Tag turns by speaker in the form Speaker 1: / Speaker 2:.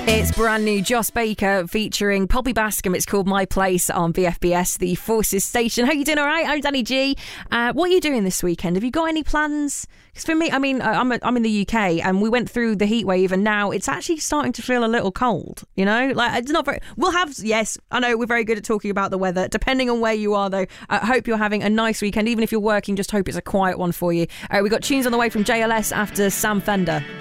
Speaker 1: It's brand new Joss Baker featuring Poppy Bascom. It's called My Place on BFBS, the Forces station. How you doing? All right? I'm Danny G. What are you doing this weekend? Have you got any plans? Because for me, I mean, I'm in the UK and we went through the heat wave and now it's actually starting to feel a little cold, you know? Like, it's not very... We'll have... Yes, I know we're very good at talking about the weather. Depending on where you are, though, I hope you're having a nice weekend. Even if you're working, just hope it's a quiet one for you. We've got tunes on the way from JLS after Sam Fender.